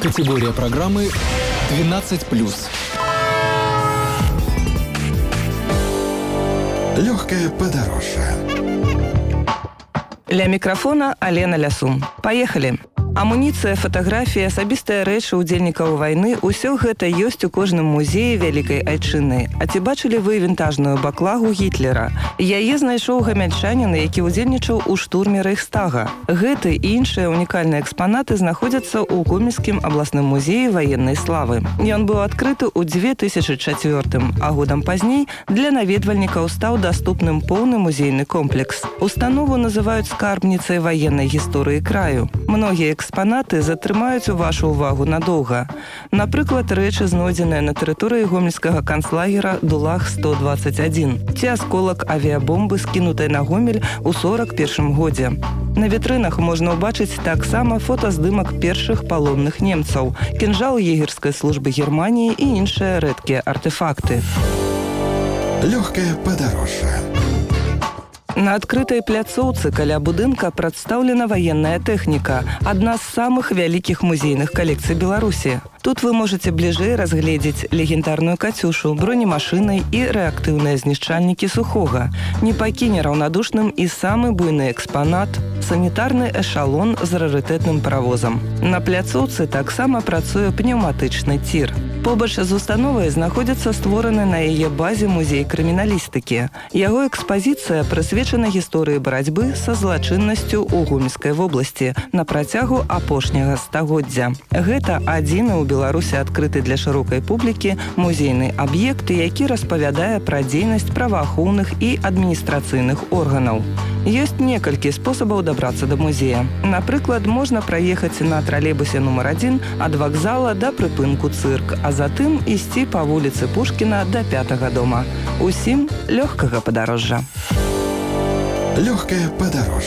Категория программы 12+. Легкое подорожье. Ля мікрафона Алена Лясун. Поехали! Амуніцыя, фатаграфія, асабістыя рэчы ўдзельнікаў вайны – усё гэта ёсць у кожным музеі вялікай айчыны. А ці бачылі вы вінтажную баклагу Гітлера? Яе знайшоў гамяльчанін, які ўдзельнічаў у штурме Рэйхстага. Гэты і іншыя унікальныя экспанаты знаходзяцца ў Гомельскім абласным музеі ваеннай славы. Ён быў адкрыты ў 2004, а годам пазней для наведвальнікаў стаў даступным поўны музейны комплекс. Установу называюць скарбніцай ваеннай гісторыі краю. Многія экспанаты затрымаюць вашу ўвагу надоўга. Напрыклад, рэчы, знойдзеныя на тэрыторыі гомельскага канцлагера Дулах-121, ці асколак авіябомбы, скінутай на Гомель у 41 годзе. На вітрынах можна ўбачыць таксама фотаздымак першых палонных немцаў, кінжал егерскай службы Германіі і іншыя рэдкія артефакты. Легкое подорожье. На адкрытай пляцоўцы каля будынка прадстаўлена ваенная тэхніка, адна з самых вялікіх музейных калекцый Беларусі. Тут вы можете бліжэй разгледзець легендарную «Катюшу», бронемашыны і рэактыўныя знішчальнікі сухога. Не пакіне раўнадушным і самы буйны экспанат – санітарны эшалон з рарытэтным паравозам. На пляцоўцы таксама працуе пнеўматычны цір. Побач з установай знаходзіцца створаны на яе базе музей крыміналістыкі. Яго экспазіцыя прысвечана гісторыі барацьбы са злачыннасцю ў Гомельскай вобласці на працягу апошняга стагоддзя. Гэта адзіны ў Беларусі адкрыты для шырокай публікі музейны аб'ект, які распавядае пра дзейнасць праваахоўных і адміністрацыйных органаў. Ёсць некалькі спосабаў дабрацца да музея. Напрыклад, можна праехаць на тралейбусе нумар 1 ад вакзала да прыпынку цырк, а затым ісці па вуліцы Пушкіна да 5-га дома. Усім лёгкага падарожжа. Легкое подорожье.